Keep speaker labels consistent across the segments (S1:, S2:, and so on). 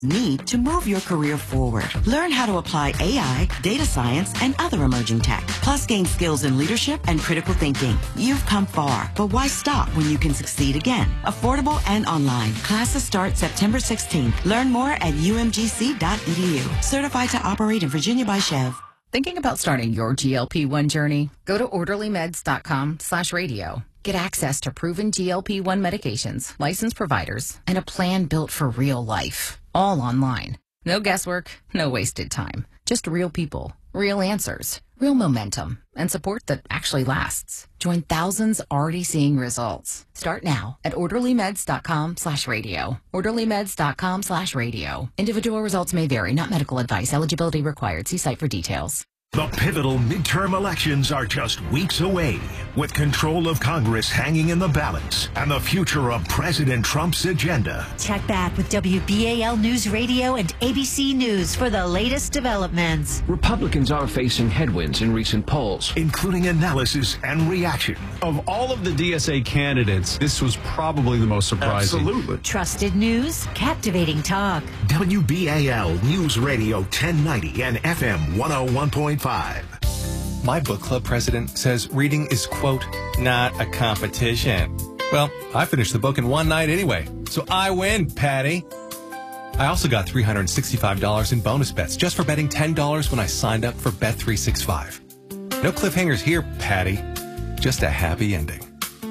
S1: need to move your career forward. Learn how to apply AI, data science, and other emerging tech. Plus gain skills in leadership and critical thinking. You've come far, but why stop when you can succeed again? Affordable and online. Classes start September 16th. Learn more at umgc.edu. Certified to operate in Virginia by Chev.
S2: Thinking about starting your GLP-1 journey? Go to orderlymeds.com/radio. Get access to proven GLP-1 medications, licensed providers, and a plan built for real life. All online. No guesswork, no wasted time. Just real people, real answers, real momentum, and support that actually lasts. Join thousands already seeing results. Start now at orderlymeds.com/radio. orderlymeds.com/radio. Individual results may vary, not medical advice. Eligibility required. See site for details.
S3: The pivotal midterm elections are just weeks away, with control of Congress hanging in the balance and the future of President Trump's agenda.
S4: Check back with WBAL News Radio and ABC News for the latest developments.
S5: Republicans are facing headwinds in recent polls,
S3: including analysis and reaction.
S6: Of all of the DSA candidates, this was probably the most surprising.
S3: Absolutely.
S4: Trusted news, captivating talk.
S3: WBAL News Radio 1090 and FM 101.5.
S7: My book club president says reading is, quote, not a competition. Well, I finished the book in one night anyway, so I win, Patty. I also got $365 in bonus bets just for betting $10 when I signed up for Bet365. No cliffhangers here, Patty. Just a happy ending.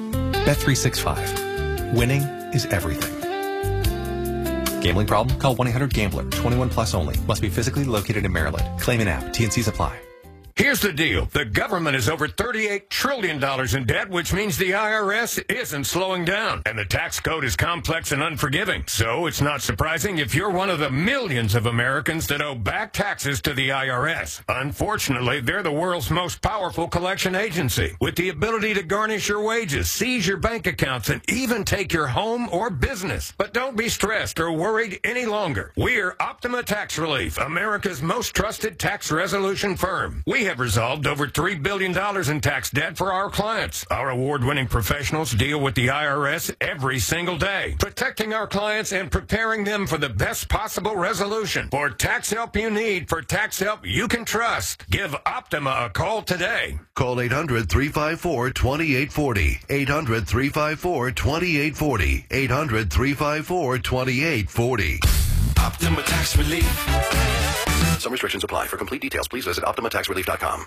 S7: Bet365. Winning is everything. Gambling problem? Call 1-800-GAMBLER. 21 plus only. Must be physically located in Maryland. Claim an app. T&Cs apply.
S8: Here's the deal. The government is over $38 trillion in debt, which means the IRS isn't slowing down. And the tax code is complex and unforgiving. So it's not surprising if you're one of the millions of Americans that owe back taxes to the IRS. Unfortunately, they're the world's most powerful collection agency, with the ability to garnish your wages, seize your bank accounts, and even take your home or business. But don't be stressed or worried any longer. We're Optima Tax Relief, America's most trusted tax resolution firm. We have resolved over $3 billion in tax debt for our clients. Our award-winning professionals deal with the IRS every single day, protecting our clients and preparing them for the best possible resolution. For tax help you need, for tax help you can trust, give Optima a call today.
S9: Call 800-354-2840. 800-354-2840. 800-354-2840.
S3: Optima Tax Relief.
S9: Some restrictions apply. For complete details, please visit OptimaTaxRelief.com.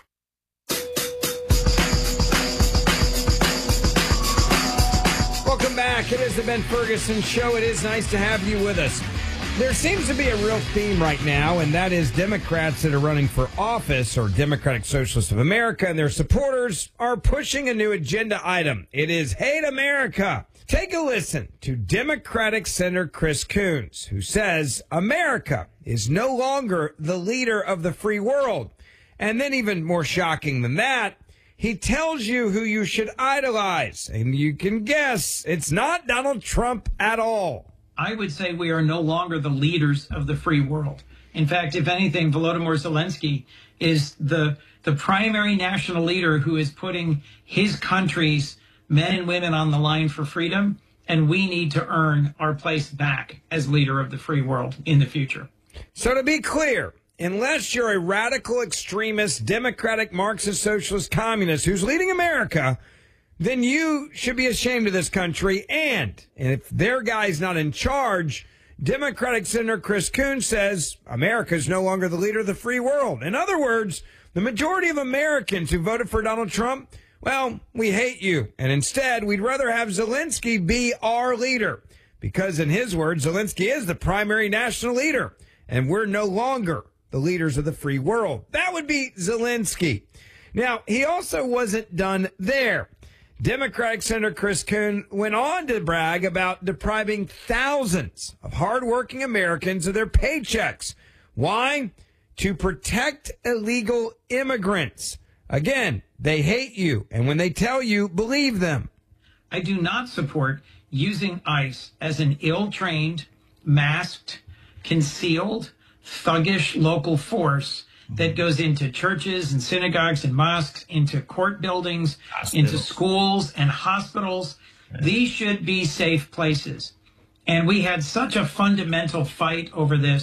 S10: Welcome back. It is the Ben Ferguson Show. It is nice to have you with us. There seems to be a real theme right now, and that is Democrats that are running for office, or Democratic Socialists of America, and their supporters are pushing a new agenda item. It is Hate America. Take a listen to Democratic Senator Chris Coons, who says America is no longer the leader of the free world. And then, even more shocking than that, he tells you who you should idolize. And you can guess it's not Donald Trump at all.
S11: I would say we are no longer the leaders of the free world. In fact, if anything, Volodymyr Zelensky is the primary national leader who is putting his country's men and women on the line for freedom, and we need to earn our place back as leader of the free world in the future.
S10: So to be clear, unless you're a radical extremist, democratic, Marxist, socialist, communist who's leading America, then you should be ashamed of this country. And if their guy's not in charge, Democratic Senator Chris Coons says America's no longer the leader of the free world. In other words, the majority of Americans who voted for Donald Trump, well, we hate you. And instead, we'd rather have Zelensky be our leader. Because in his words, Zelensky is the primary national leader. And we're no longer the leaders of the free world. That would be Zelensky. Now, he also wasn't done there. Democratic Senator Chris Coons went on to brag about depriving thousands of hardworking Americans of their paychecks. Why? To protect illegal immigrants. Again, they hate you, and when they tell you, believe them.
S11: I do not support using ICE as an ill-trained, masked, concealed, thuggish local force that goes into churches and synagogues and mosques, into court buildings, into schools and hospitals. These should be safe places. And we had such a fundamental fight over this.